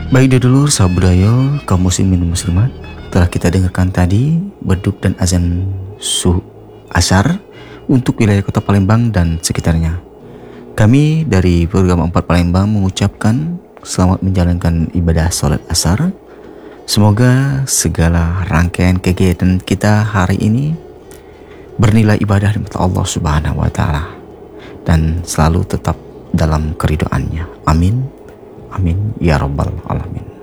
Baik dulur, sahabat budaya, kaum muslimin dan muslimat, telah kita dengarkan tadi beduk dan azan asar untuk wilayah kota Palembang dan sekitarnya. Kami dari program 4 Palembang mengucapkan selamat menjalankan ibadah sholat asar. Semoga segala rangkaian kegiatan kita hari ini bernilai ibadah di mata Allah Subhanahu wa Ta'ala dan selalu tetap dalam keridhaannya. Amin. Amin ya rabbal alamin.